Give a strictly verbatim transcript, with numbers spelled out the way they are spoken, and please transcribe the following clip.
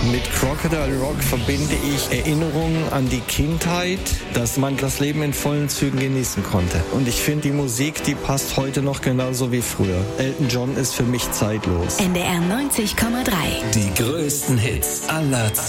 Mit Crocodile Rock verbinde ich Erinnerungen an die Kindheit, dass man das Leben in vollen Zügen genießen konnte. Und ich finde, die Musik, die passt heute noch genauso wie früher. Elton John ist für mich zeitlos. N D R neunzig Komma drei. Die größten Hits aller Zeiten.